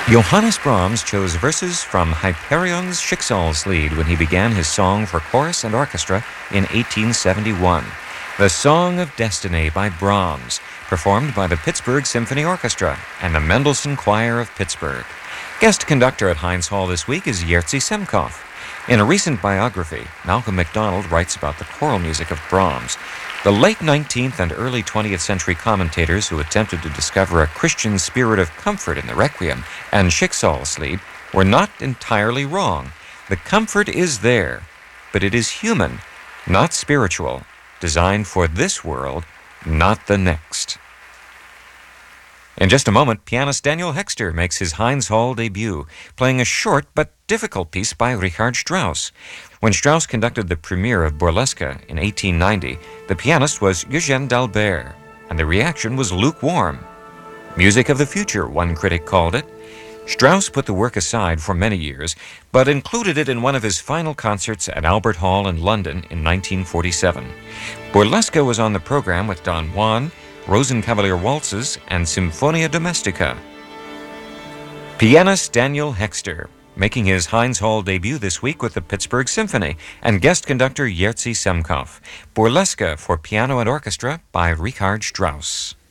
Johannes Brahms chose verses from Hyperion's Schicksalslied when he began his song for chorus and orchestra in 1871. The Song of Destiny by Brahms, performed by the Pittsburgh Symphony Orchestra and the Mendelssohn Choir of Pittsburgh. Guest conductor at Heinz Hall this week is Jerzy Semkov. In a recent biography, Malcolm MacDonald writes about the choral music of Brahms. The late 19th and early 20th century commentators who attempted to discover a Christian spirit of comfort in the Requiem and Schicksalslied were not entirely wrong. The comfort is there, but it is human, not spiritual, designed for this world, not the next. In just a moment, pianist Daniel Hexter makes his Heinz Hall debut, playing a short but difficult piece by Richard Strauss. When Strauss conducted the premiere of Burlesque in 1890, the pianist was Eugène d'Albert, and the reaction was lukewarm. Music of the future, one critic called it. Strauss put the work aside for many years, but included it in one of his final concerts at Albert Hall in London in 1947. Burlesque was on the program with Don Juan, Rosenkavalier Waltzes, and Symphonia Domestica. Pianist Daniel Hexter, making his Heinz Hall debut this week with the Pittsburgh Symphony, and guest conductor Jerzy Semkov. Burlesque for piano and orchestra by Richard Strauss.